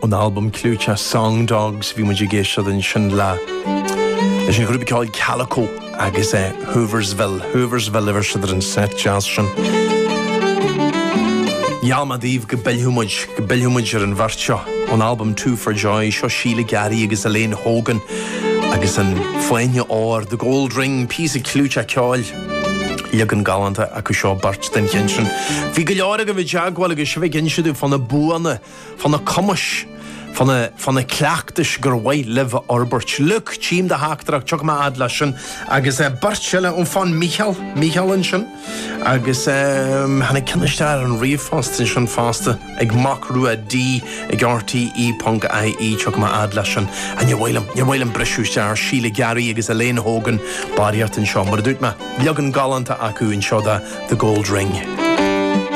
an album clúte Song Dogs bhí muidir géisiad in sin le. Is sin grúpa ceáil Calico agus Hooversville idir sidir an set jazz sin. Yalmadív go bilhumuid ar an bharteo an album Two for Joy seo Sheila Gary agus Elaine Hogan agus an foiine áir The Gold Ring pís a clúte ceáil Iogan galanta acu seo bart den chinsin. Bhí go leor go bhí deagháil agus se bheith ginseadú fanna buanna, fanna cumas, fanna cleachtas gur bhaid libh orbert. Luc tíim de háachtarach teach ma adla sin agus bart seile an fan Michael sin agus hana cinnisteir an riomhfásta sin fásta ag macrú a D ag RTE.ie teach ma adla sin an bhfuilm breisiústeir Sheila Gary agus Elaine Hogan bariart an seo mar dúit me Iogan galanta acu in seo The Gold Ring.